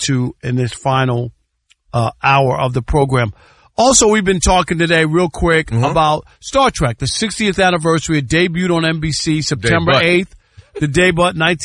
into in this final hour of the program. Also, we've been talking today real quick about Star Trek, the 60th anniversary. It debuted on NBC September 8th, the debut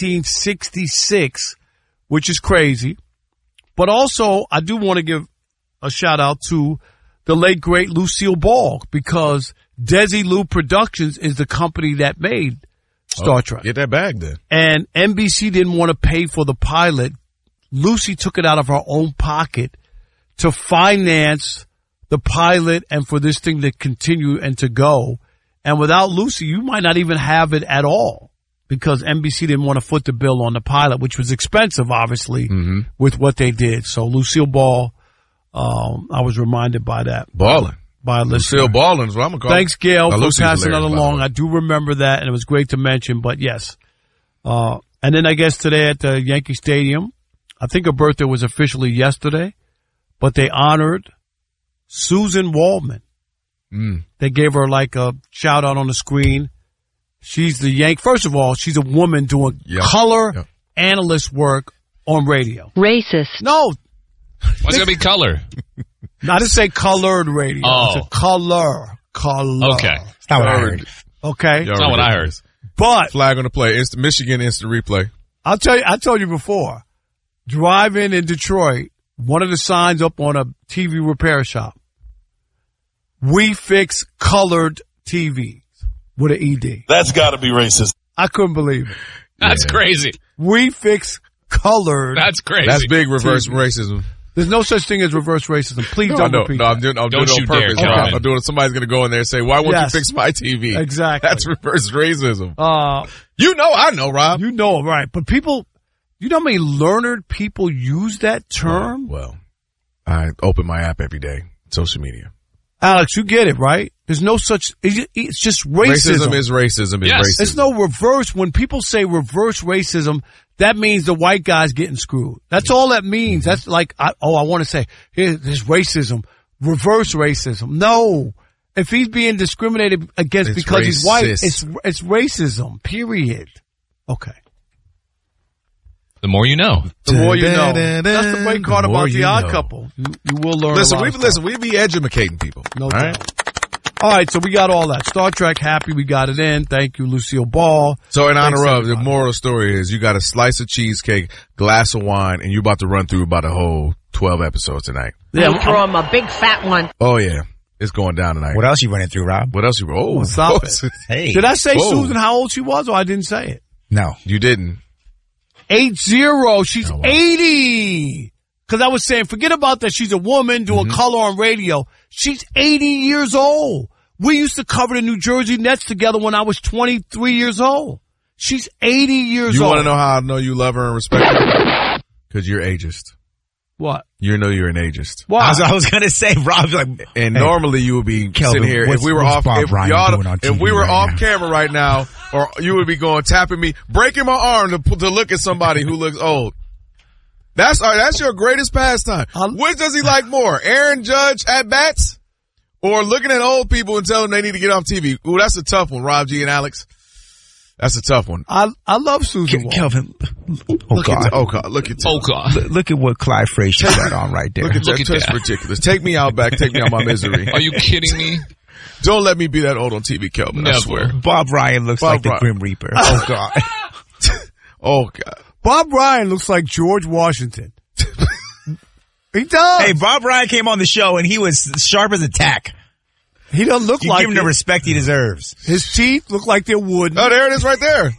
1966, which is crazy. But also, I do want to give a shout out to the late, great Lucille Ball, because Desilu Productions is the company that made Star Trek. Get that bag then. And NBC didn't want to pay for the pilot. Lucy took it out of her own pocket to finance the pilot and for this thing to continue and to go. And without Lucy, you might not even have it at all, because NBC didn't want to foot the bill on the pilot, which was expensive, obviously, with what they did. So Lucille Ball, I was reminded by that. Ballin'. By a listener. Lucille Ballin' is what I'm going to call it. Thanks, Gail, for Lucy's passing that hilarious, along. I do remember that, and it was great to mention, but yes. And then I guess today at the Yankee Stadium, I think her birthday was officially yesterday, but they honored Susan Waldman. They gave her like a shout out on the screen. She's the First of all, she's a woman doing color analyst work on radio. Racist. No. Why's it going to be color? Not to say colored radio. Oh. It's a color. Okay. It's not what I heard. Okay. That's not what I heard. But flag on the play. Michigan instant replay. I told you before, driving in Detroit, one of the signs up on a TV repair shop, we fix colored TVs with an ED. That's got to be racist. I couldn't believe it. That's crazy. We fix colored. That's crazy. That's big reverse TV. racism. There's no such thing as reverse racism. Please don't repeat that. I'm doing it on purpose. Dare, I'm doing it. Somebody's going to go in there and say, why won't you fix my TV? Exactly. That's reverse racism. I know, Rob. You know, right. But people, you know how many learned people use that term? Well, I open my app every day. Social media. Alex, you get it, right? There's no such, it's just racism. Racism is racism. Yes. Racism. It's no reverse. When people say reverse racism, that means the white guy's getting screwed. That's all that means. That's like, I want to say, there's racism, reverse racism. No. If he's being discriminated against It's because he's white, racist. it's racism, period. Okay. The more you know. The more you know. That's the great part about The Odd know. Couple. You will learn Listen, a lot of stuff. we be educating people. No all doubt. right? All right, so we got all that. Star Trek, happy we got it in. Thank you, Lucille Ball. So in honor Thanks, of, the everybody. moral of the story is you got a slice of cheesecake, glass of wine, and you're about to run through about a whole 12 episodes tonight. Yeah, Throw him a big fat one. Oh, yeah. It's going down tonight. What else you running through, Rob? What else you... Oh, stop it. Hey. Did I say Whoa. Susan how old she was, or I didn't say it? No. You didn't. 80. She's 80. Because I was saying, forget about that. She's a woman doing color on radio. She's 80 years old. We used to cover the New Jersey Nets together when I was 23 years old. She's 80 years You old. want to know how I know you love her and respect her? Because you're ageist. What? You know you're an ageist. Why? I was going to say, Rob's like, And hey, normally you would be Kelvin, sitting here. If what's- we were what's off, Bob if, Ryan y'all, doing on if we TV were right off now? camera right now, or you would be going tapping me, breaking my arm to look at somebody who looks old. That's your greatest pastime. Which does he like more? Aaron Judge at bats, or looking at old people and telling them they need to get off TV? Ooh, that's a tough one, Rob G and Alex. That's a tough one. I love Susan Wall. Kelvin, Look look at what Clyde Frazier got on right there. Look at Look that. at That's that. ridiculous. Take me out back. Take me out my misery. Are you kidding me? Don't let me be that old on TV, Kelvin. I Never. swear. Bob Ryan looks Bob like the Ryan. Grim Reaper. Oh, God. Oh, God. Bob Ryan looks like George Washington. He does. Hey, Bob Ryan came on the show, and he was sharp as a tack. He doesn't look You like give him the it. respect he deserves. His teeth look like they're wooden. Oh, there it is right there.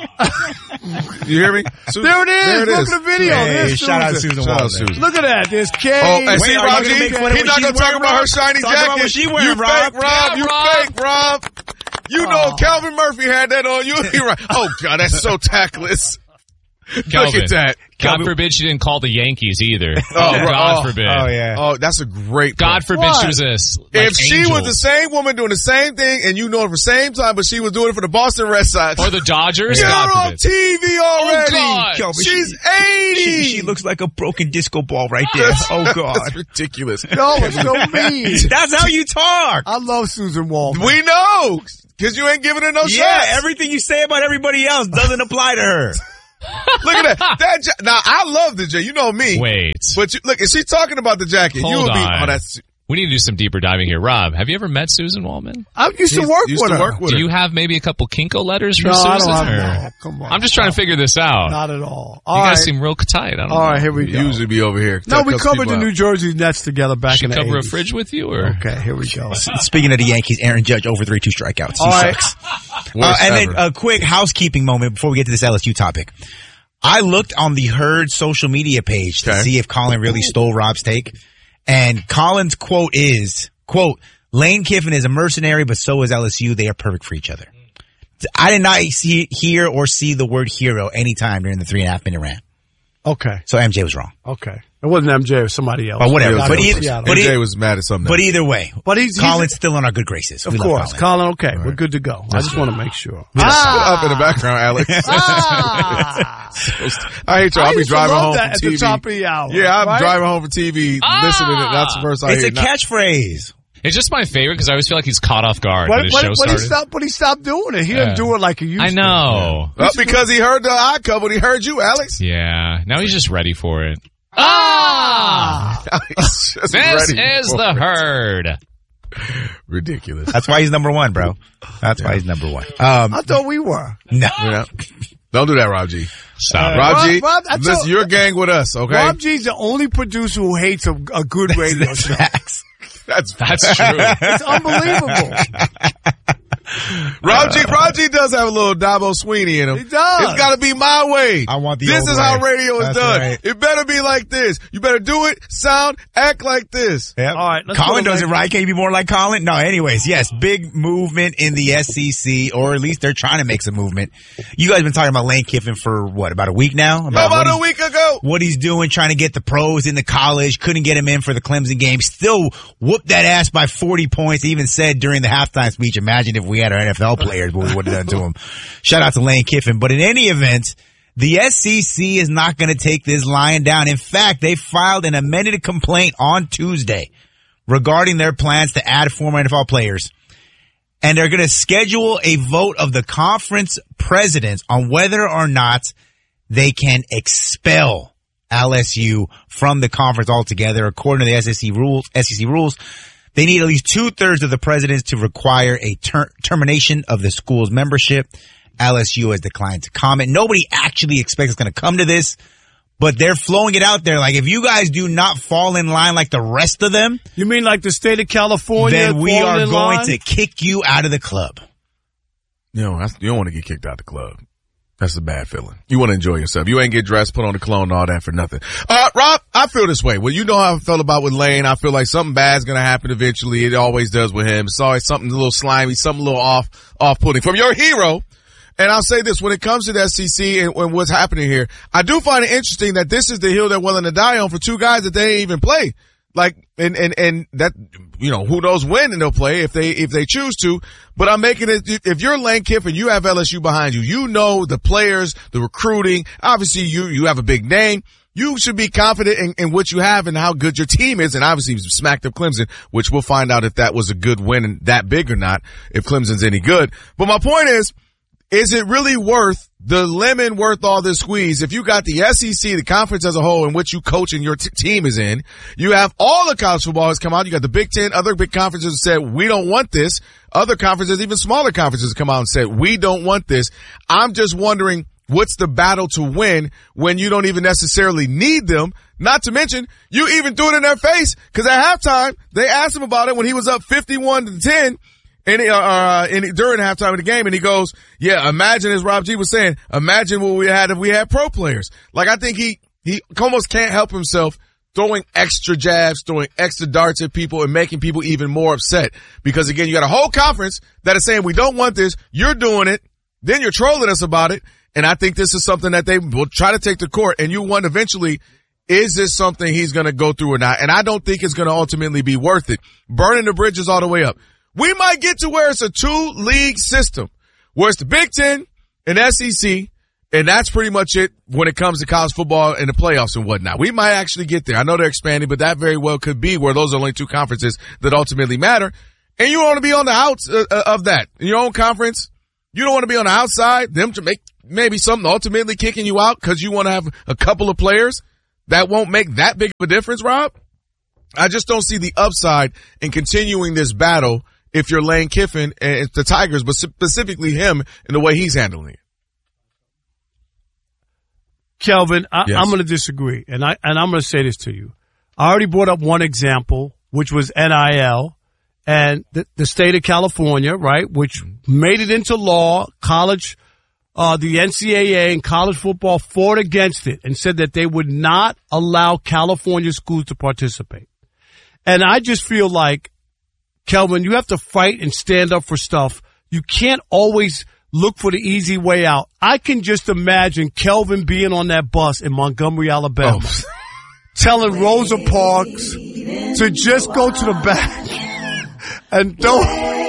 You hear me? There it is. There it Look is. at the video. Hey, There's shout out Susan. Susan Shout out Waldman. Susan. Look at that. There's Kay. Oh, and Wait, see, are you Rob gonna G, make fun of he's what not she's going to talk wearing, about her Rob? shiny Talk about jacket. what she wearing, You Rob. fake, Rob. Yeah, You Rob. fake, Rob. You know Calvin Murphy had that on you. You're right. Oh, God, that's so tactless. Calvin. Look at that. God forbid she didn't call the Yankees either. Oh, God forbid. Oh, yeah. Oh, that's a great God point. forbid What? she was a If she was angel. the same woman doing the same thing and you know it for the same time, but she was doing it for the Boston Red Sox. Or the Dodgers, Get God her on forbid. TV already. God. Kelvin, She's 80. She looks like a broken disco ball right there. Oh, God. That's ridiculous. No, it's so mean. That's how you talk. I love Susan Waldman. We know. Because you ain't giving her no Yeah, shots. everything you say about everybody else doesn't apply to her. Look at that. Now, I love the jacket. You know me. Wait. But look, is she talking about the jacket? Hold you would be, on. oh, that's. We need to do some deeper diving here. Rob, have you ever met Susan Waldman? I used to work with her. Do you have maybe a couple Kinko letters from No, Susan? I don't or- have no. Come on. I'm just trying to figure this out. Not at all. You All guys right. seem real tight. I don't know. All right, here we We go. usually be over here. No, we Cuss covered people the out. New Jersey Nets together back Should in the cover 80s. a fridge with you, or Okay, here we go. Speaking of the Yankees, Aaron Judge over 3-2 strikeouts. He All right. sucks. Worst And then ever. a quick housekeeping moment before we get to this LSU topic. I looked on the Herd social media page to Okay. see if Colin really stole Rob's take. And Colin's quote is, quote, Lane Kiffin is a mercenary, but so is LSU. They are perfect for each other. I did not hear or see the word hero anytime during the 3.5-minute rant. Okay, So MJ was wrong. okay. It wasn't MJ, it was somebody else. But whatever. Yeah, But I know. either- Yeah, but MJ was mad at something. But either way, But he's Colin's still in our good graces. of We love course, Colin. Colin. Okay, we're good to go. I just want to make sure. Put up in the background, Alex. I hate y'all. I'll be used to driving love home that from at the TV. top of the hour. Yeah, I'm right? driving home from TV, listening to it. That's the first I It's hear. a catchphrase. it's just my favorite because I always feel like he's caught off guard But, when his but, show but, he started. stopped, but he stopped doing it. He didn't do it like he used to. I know. Because he heard the eye cover. He heard you, Alex. Yeah. Now he's just ready for it. He's just This ready is for the it. Herd. Ridiculous. That's why he's number one, bro. That's why he's number one. I thought we were. No. Yeah. Don't do that, Rob G. Stop. Rob G, Rob, I listen, told- you're a gang with us, okay? Rob G's the only producer who hates a good radio show. Facts. That's That's true. It's unbelievable. Rob G does have a little Dabo Sweeney in him. He does. It's gotta be my way. I want the This old is way. how radio is That's done. right. It better be like this. You better do it, sound, act like this. Yep. All right, let's Colin go to does it Lane. right. Can you be more like Colin? No, anyways, yes, big movement in the SEC, or at least they're trying to make some movement. You guys been talking about Lane Kiffin for what, about a week now? About what a he's- week ago. What he's doing, trying to get the pros into college, couldn't get him in for the Clemson game, still whooped that ass by 40 points, even said during the halftime speech, imagine if we had our NFL players, what we would have done to him. Shout out to Lane Kiffin. But in any event, the SEC is not going to take this lying down. In fact, they filed an amended complaint on Tuesday regarding their plans to add former NFL players. And they're going to schedule a vote of the conference presidents on whether or not they can expel LSU from the conference altogether. According to the SEC rules, they need at least 2/3 of the presidents to require a termination of the school's membership. LSU has declined to comment. Nobody actually expects it's going to come to this, but they're flowing it out there. Like, if you guys do not fall in line like the rest of them, You mean like the state of California? then we falling are in going line? to kick you out of the club. You don't want to get kicked out of the club. That's a bad feeling. You want to enjoy yourself. You ain't get dressed, put on the cologne, all that for nothing. Rob, I feel this way. Well, you know how I felt about with Lane. I feel like something bad's going to happen eventually. It always does with him. It's always something a little slimy, something a little off-putting. From your hero, and I'll say this, when it comes to the SEC and what's happening here, I do find it interesting that this is the hill they're willing to die on for two guys that they ain't even play. Like, and that, you know, who knows when they'll play if they choose to. But I'm making it, if you're Lane Kiffin, you have LSU behind you. You know the players, the recruiting. Obviously, you have a big name. You should be confident in what you have and how good your team is. And obviously, you smacked up Clemson, which we'll find out if that was a good win and that big or not, if Clemson's any good. But my point is it really worth the lemon worth all this squeeze? If you got the SEC, the conference as a whole, in which you coach and your team is in, you have all the college football has come out. You got the Big Ten, other big conferences said, we don't want this. Other conferences, even smaller conferences, come out and said, we don't want this. I'm just wondering, what's the battle to win when you don't even necessarily need them? Not to mention, you even threw it in their face, because at halftime, they asked him about it when he was up 51-10. And during halftime of the game, and he goes, yeah, imagine, as Rob G was saying, imagine what we had if we had pro players. Like, I think he almost can't help himself throwing extra jabs, throwing extra darts at people and making people even more upset. Because again, you got a whole conference that is saying we don't want this. You're doing it. Then you're trolling us about it. And I think this is something that they will try to take to court. And you wonder eventually, is this something he's going to go through or not? And I don't think it's going to ultimately be worth it. Burning the bridges all the way up. We might get to where it's a 2-league system, where it's the Big Ten and SEC, and that's pretty much it when it comes to college football and the playoffs and whatnot. We might actually get there. I know they're expanding, but that very well could be where those are only two conferences that ultimately matter. And you want to be on the outs of that. In your own conference, you don't want to be on the outside, them to make maybe something ultimately kicking you out because you want to have a couple of players that won't make that big of a difference, Rob. I just don't see the upside in continuing this battle if you're Lane Kiffin and the Tigers, but specifically him and the way he's handling it. Kelvin, Yes. I'm going to disagree, and I'm going to say this to you. I already brought up one example, which was NIL, and the state of California, right, which made it into law. College, the NCAA and college football fought against it and said that they would not allow California schools to participate. And I just feel like, Kelvin, you have to fight and stand up for stuff. You can't always look for the easy way out. I can just imagine Kelvin being on that bus in Montgomery, Alabama, telling Rosa Parks to just go to the back and don't.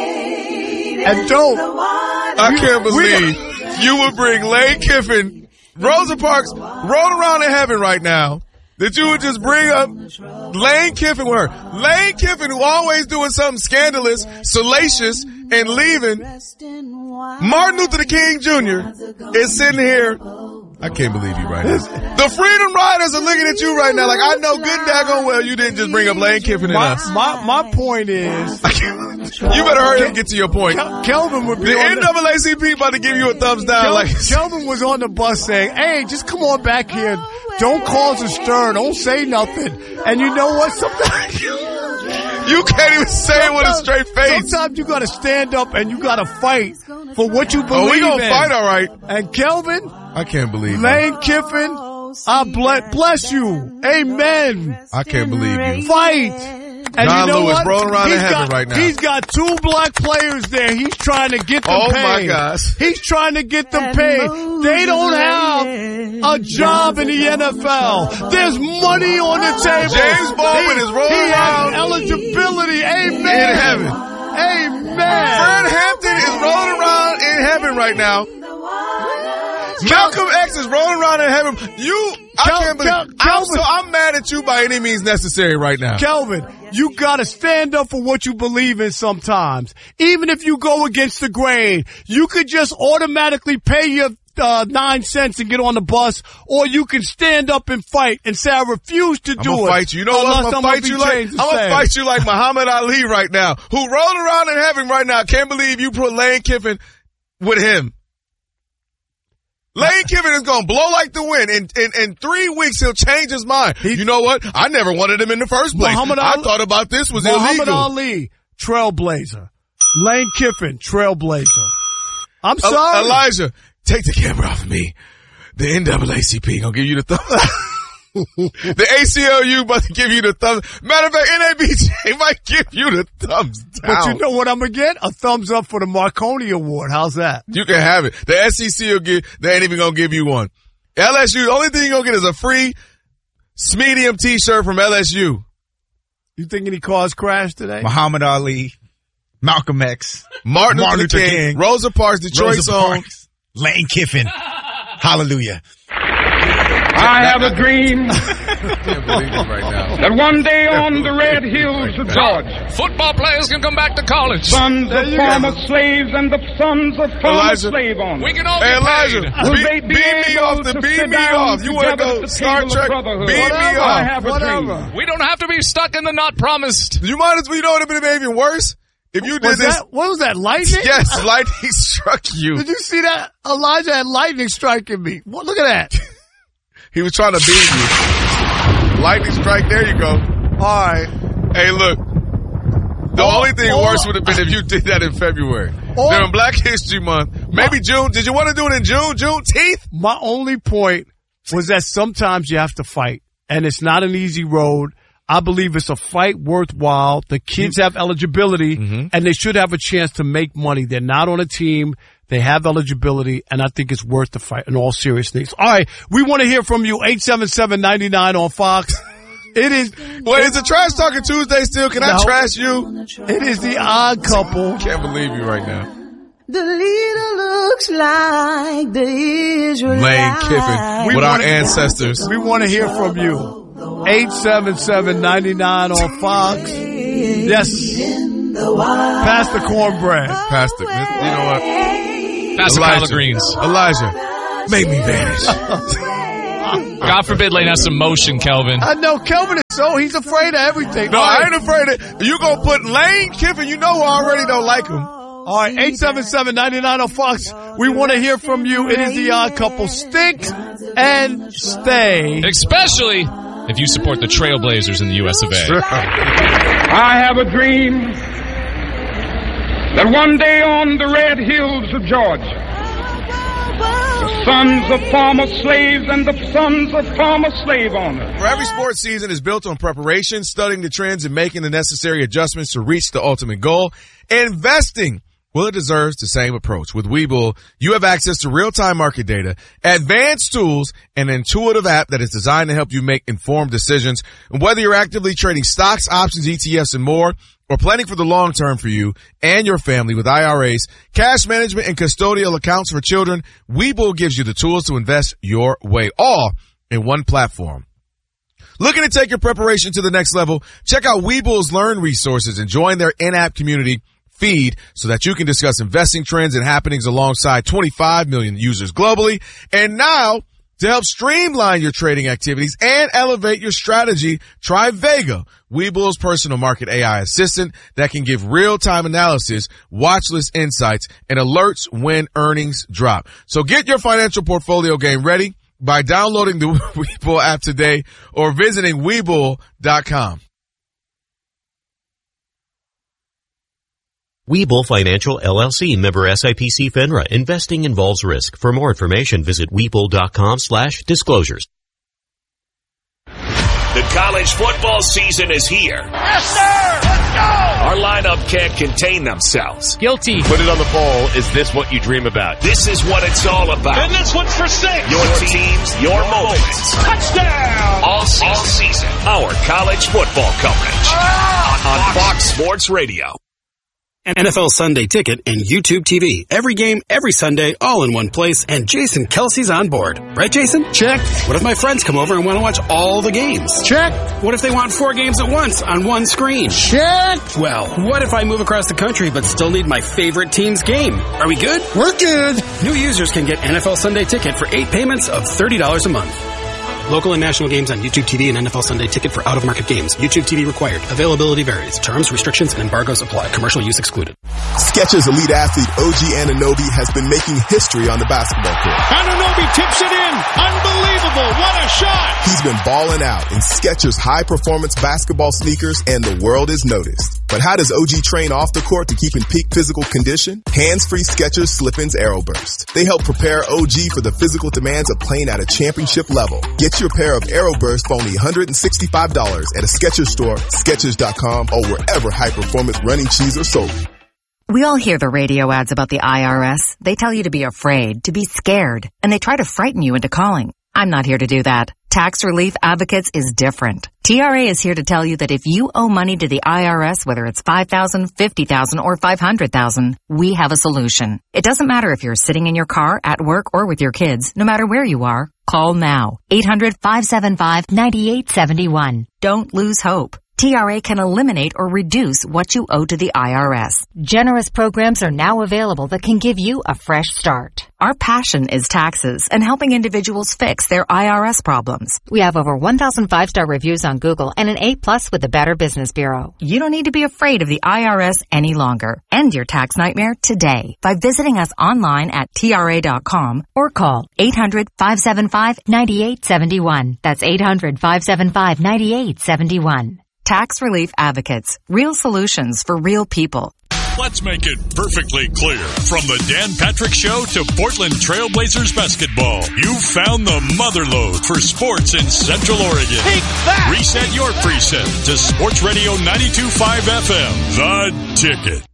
I can't believe you would bring Lane Kiffin, Rosa Parks, rolling around in heaven right now. That you would just bring up Lane Kiffin with her. Lane Kiffin, who always doing something scandalous, salacious, and leaving. Martin Luther King Jr. is sitting here. I can't believe you right now. The Freedom Riders are looking at you right now like, I know good daggone well you didn't just bring up Lane Kiffin and us. My point is, you better hurry up and get to your point. Kelvin would be The on NAACP about to give you a thumbs down. Kelvin was on the bus saying, hey, just come on back here. Don't cause a stir. Don't say nothing. And you know what? Sometimes you can't even say it with a straight face. Sometimes you got to stand up and you got to fight for what you believe in. Oh, we gonna fight, all right. And Kelvin, I can't believe Lane Kiffin, I bless you. Amen. I can't believe you. Fight. And John you know Lewis what? rolling around in heaven right now. He's got 2 black players there. He's trying to get them paid. Oh my gosh. He's trying to get them paid. They don't have a job in the NFL. There's money on the table. James Baldwin is rolling around. He has eligibility. Amen. In heaven. Amen. Fred Hampton is rolling around in heaven right now. Malcolm X is rolling around in heaven. I can't believe. I'm mad at you by any means necessary right now. Kelvin, you gotta stand up for what you believe in sometimes. Even if you go against the grain, you could just automatically pay your 9 cents and get on the bus, or you can stand up and fight and say, I refuse to do it. I'm gonna fight you. You know what? I'm gonna fight you like, I'm gonna fight you like Muhammad Ali right now, who rolling around in heaven right now. Can't believe you put Lane Kiffin with him. Lane Kiffin is gonna blow like the wind. In 3 weeks, he'll change his mind. You know what? I never wanted him in the first place. I thought about this was illegal. Muhammad Ali, trailblazer. Lane Kiffin, trailblazer. I'm sorry. Elijah, take the camera off of me. The NAACP gonna give you the thumbs. The ACLU about to give you the thumbs. Matter of fact, NABJ might give you the thumbs down. But you know what I'm gonna get? A thumbs up for the Marconi Award. How's that? You can have it. The SEC they ain't even gonna give you one. LSU, the only thing you're gonna get is a free Smedium t-shirt from LSU. You think any cars crashed today? Muhammad Ali, Malcolm X, Martin Luther King, Rosa Parks, Detroit song, Lane Kiffin. Hallelujah. I have a dream can't believe it right now. that one day on the red hills of Georgia, Football players can come back to college. sons of former slaves and the sons of former Elijah, slave owners We can all Hey, get Elijah, paid. will they beam be me able off to the beam sit me down off. You want to together go at the Star table of Trek? brotherhood. Beam me I off. have a dream. We don't have to be stuck in the not promised. You might as well, you know what would have been even worse? If you did this. What was that, lightning? Yes, lightning struck you. Did you see that? Elijah had lightning striking me. Well, look at that. He was trying to beat you. Lightning strike, there you go. All right. Hey, look. The only thing worse would have been if you did that in February. During Black History Month. Maybe June. Did you want to do it in June? Juneteenth? My only point was that sometimes you have to fight, and it's not an easy road. I believe it's a fight worthwhile. The kids have eligibility, and they should have a chance to make money. They're not on a team. They have eligibility, and I think it's worth the fight in all seriousness. All right, we want to hear from you, 877-99 on Fox. It is. Wait, is it Trash Talking Tuesday still? Can I trash you? It is the Odd Couple. Can't believe you right now. The leader looks like the Israelites. Lane Kiffin with our ancestors. We want to hear from you. 877-99 on Fox. Yes. Pass the cornbread. Pastor, you know what? Pass the collard greens. Elijah, make me vanish. God forbid Lane has some motion, Kelvin. I know Kelvin is he's afraid of everything. No, I ain't afraid of you gonna put Lane Kiffin, you know who already don't like him. All right, 877-99 Fox. We want to hear from you. It is the Odd Couple. Stick and stay. Especially if you support the Trailblazers in the US of A. I have a dream that one day on the red hills of Georgia, the sons of former slaves and the sons of former slave owners. For every sports season is built on preparation, studying the trends, and making the necessary adjustments to reach the ultimate goal. Investing, well, it deserves the same approach. With Webull, you have access to real-time market data, advanced tools, and an intuitive app that is designed to help you make informed decisions. And whether you're actively trading stocks, options, ETFs, and more, or planning for the long term for you and your family with IRAs, cash management, and custodial accounts for children, Webull gives you the tools to invest your way, all in one platform. Looking to take your preparation to the next level? Check out Webull's Learn resources and join their in-app community feed so that you can discuss investing trends and happenings alongside 25 million users globally. And now, to help streamline your trading activities and elevate your strategy, try Vega, Webull's personal market AI assistant that can give real-time analysis, watch list insights, and alerts when earnings drop. So get your financial portfolio game ready by downloading the Webull app today or visiting Webull.com. Webull Financial LLC, member SIPC FINRA. Investing involves risk. For more information, visit Webull.com/disclosures. The college football season is here. Yes, sir! Let's go! Our lineup can't contain themselves. Guilty. Put it on the ball. Is this what you dream about? This is what it's all about. And this one's for 6. Your teams, your moments. Touchdown! All season. Our college football coverage. On Fox Sports Radio. NFL Sunday Ticket and YouTube TV. Every game, every Sunday, all in one place, and Jason Kelsey's on board. Right, Jason? Check. What if my friends come over and want to watch all the games? Check. What if they want 4 games at once on one screen? Check. Well, what if I move across the country but still need my favorite team's game? Are we good? We're good. New users can get NFL Sunday Ticket for 8 payments of $30 a month. Local and national games on YouTube TV and NFL Sunday Ticket for out-of-market games. YouTube TV required. Availability varies. Terms, restrictions, and embargoes apply. Commercial use excluded. Skechers elite athlete OG Anunoby has been making history on the basketball court. Anunoby tips it in. Unbelievable. What a shot. He's been balling out in Skechers high-performance basketball sneakers, and the world has noticed. But how does OG train off the court to keep in peak physical condition? Hands-free Skechers Slip-ins Aeroburst. They help prepare OG for the physical demands of playing at a championship level. Get your pair of Aeroburst for only $165 at a Skechers store, Skechers.com, or wherever high-performance running shoes are sold. We all hear the radio ads about the IRS. They tell you to be afraid, to be scared, and they try to frighten you into calling. I'm not here to do that. Tax Relief Advocates is different. TRA is here to tell you that if you owe money to the IRS, whether it's $5,000, $50,000, or $500,000, we have a solution. It doesn't matter if you're sitting in your car, at work, or with your kids. No matter where you are, call now. 800-575-9871. Don't lose hope. TRA can eliminate or reduce what you owe to the IRS. Generous programs are now available that can give you a fresh start. Our passion is taxes and helping individuals fix their IRS problems. We have over 1,000 5-star reviews on Google and an A+ with the Better Business Bureau. You don't need to be afraid of the IRS any longer. End your tax nightmare today by visiting us online at TRA.com or call 800-575-9871. That's 800-575-9871. Tax Relief Advocates. Real solutions for real people. Let's make it perfectly clear. From the Dan Patrick Show to Portland Trailblazers basketball, you found the motherlode for sports in Central Oregon. Take that! Reset your preset to Sports Radio 92.5 FM. The Ticket.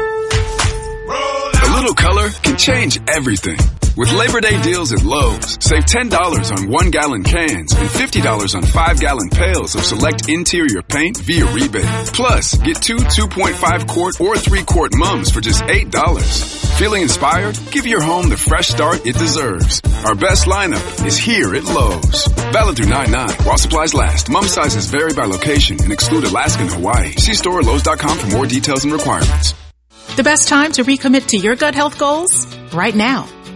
A little color can change everything. With Labor Day deals at Lowe's, save $10 on 1-gallon cans and $50 on 5-gallon pails of select interior paint via rebate. Plus, get 2 2.5-quart or 3-quart mums for just $8. Feeling inspired? Give your home the fresh start it deserves. Our best lineup is here at Lowe's. Valid through 9/9 while supplies last. Mum sizes vary by location and exclude Alaska and Hawaii. See store at Lowe's.com for more details and requirements. The best time to recommit to your gut health goals? Right now.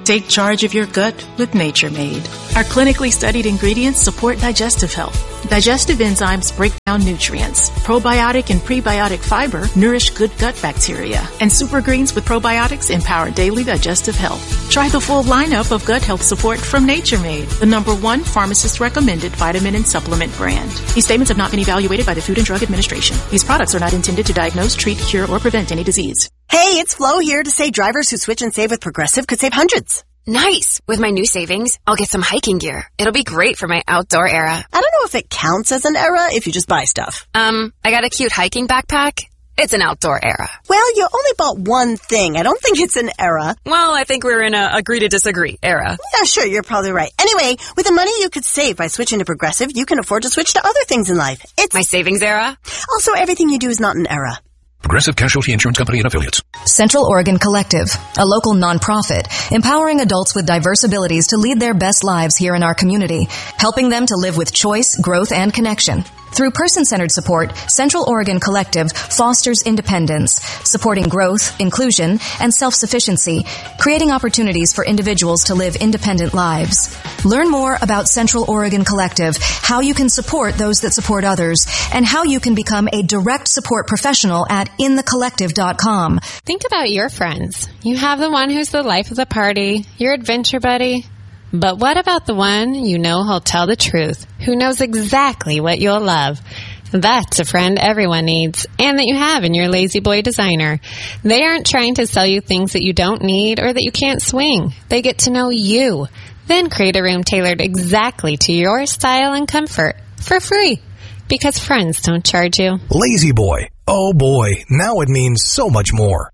Take charge of your gut with Nature Made. Our clinically studied ingredients support digestive health. Digestive enzymes break down nutrients. Probiotic and prebiotic fiber nourish good gut bacteria. And super greens with probiotics empower daily digestive health. Try the full lineup of gut health support from Nature Made, the #1 pharmacist-recommended vitamin and supplement brand. These statements have not been evaluated by the Food and Drug Administration. These products are not intended to diagnose, treat, cure, or prevent any disease. Hey, it's Flo here to say drivers who switch and save with Progressive could save hundreds. Nice! With my new savings, I'll get some hiking gear. It'll be great for my outdoor era. I don't know if it counts as an era if you just buy stuff. I got a cute hiking backpack. It's an outdoor era. Well, you only bought one thing. I don't think it's an era. Well, I think we're in a agree to disagree era. Yeah, sure, you're probably right. Anyway, with the money you could save by switching to Progressive, you can afford to switch to other things in life. It's my savings era. Also, everything you do is not an era. Progressive Casualty Insurance Company and Affiliates. Central Oregon Collective, a local nonprofit, empowering adults with diverse abilities to lead their best lives here in our community, helping them to live with choice, growth, and connection. Through person-centered support, Central Oregon Collective fosters independence, supporting growth, inclusion, and self-sufficiency, creating opportunities for individuals to live independent lives. Learn more about Central Oregon Collective, how you can support those that support others, and how you can become a direct support professional at inthecollective.com. Think about your friends. You have the one who's the life of the party, your adventure buddy. But what about the one you know who'll tell the truth, who knows exactly what you'll love? That's a friend everyone needs, and that you have in your Lazy Boy designer. They aren't trying to sell you things that you don't need or that you can't swing. They get to know you, then create a room tailored exactly to your style and comfort for free, because friends don't charge you. Lazy Boy. Oh boy, now it means so much more.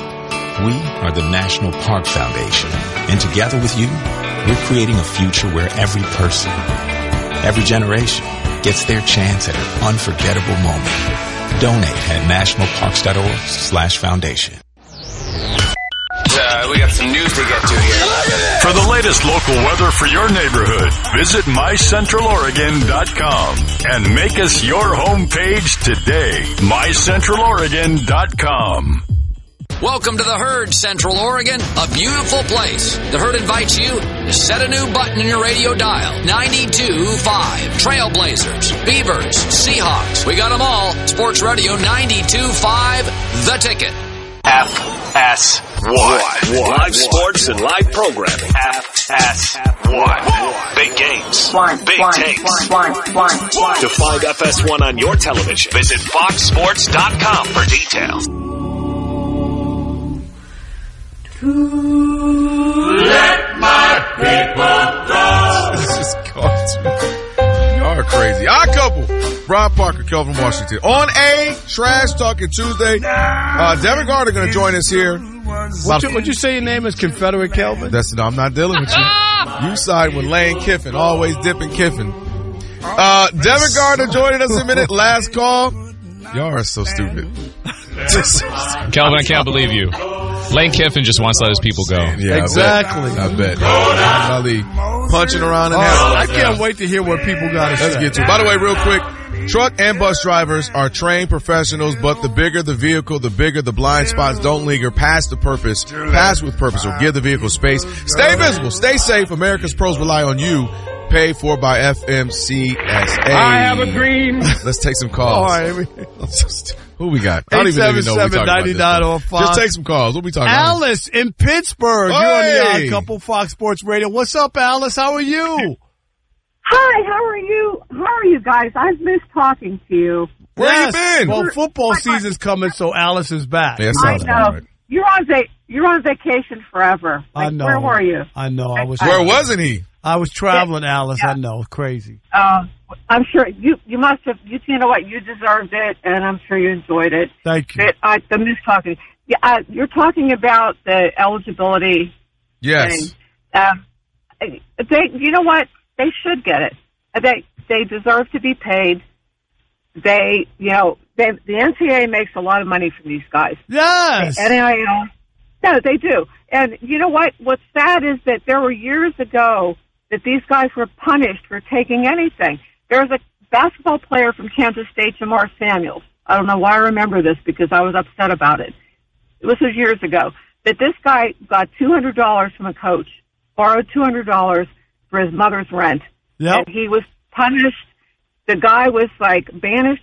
We are the National Park Foundation, and together with you, we're creating a future where every person, every generation gets their chance at an unforgettable moment. Donate at nationalparks.org/foundation. We got some news to get to here. For the latest local weather for your neighborhood, visit mycentraloregon.com and make us your homepage today. mycentraloregon.com. Welcome to the Herd, Central Oregon, a beautiful place. The Herd invites you to set a new button in your radio dial. 92.5. Trailblazers, Beavers, Seahawks. We got them all. Sports Radio 92.5, The Ticket. FS1. Live sports and live programming. FS1. Big games. Big takes. To find FS1 on your television, visit foxsports.com for details. Let my people go. This is cartoon. Y'all are crazy. Our couple. Brian Parker, Kelvin Washington. On a Trash Talking Tuesday. Devin Gardner going to join us here. What'd you say your name is? Confederate Kelvin? No, I'm not dealing with you. You side with Lane Kiffin. Always dipping Kiffin. Devin Gardner joining us in a minute. Last call. Y'all are so stupid. Kelvin, I can't believe you. Lane Kiffin just wants to let his people go. Yeah, exactly. I bet. Ali punching around in heaven. I can't wait to hear what people got to say. Let's get to it. By the way, real quick, truck and bus drivers are trained professionals, but the bigger the vehicle, the bigger the blind spots. Don't linger past the purpose. Pass with purpose or give the vehicle space. Stay visible. Stay safe. America's pros rely on you. Paid for by FMCSA. I have a dream. Let's take some calls. All right. Who we got? I don't even know what we're talking about. Just take some calls. What we talking about? Alice in Pittsburgh. Hey. You're on the Odd Couple Fox Sports Radio. What's up, Alice? How are you? Hi, how are you? How are you guys? I've missed talking to you. Where you been? Well, football season's coming, so Alice is back. Yeah, I know. Right. You're on vacation forever. I know. Where were you? I know. Where wasn't he? I was traveling, Alice. Yeah. I know. Crazy. I'm sure you must have. You know what? You deserved it, and I'm sure you enjoyed it. Thank you. The miss talking. Yeah, you're talking about the eligibility. Yes. Thing. You know what? They should get it. They deserve to be paid. The NCAA makes a lot of money from these guys. Yes. NIL. No, they do. And you know what? What's sad is that there were years ago that these guys were punished for taking anything. There was a basketball player from Kansas State, Jamar Samuels. I don't know why I remember this because I was upset about it. This was years ago. That this guy got $200 from a coach borrowed $200 for his mother's rent. Yep. And he was punished. The guy was like banished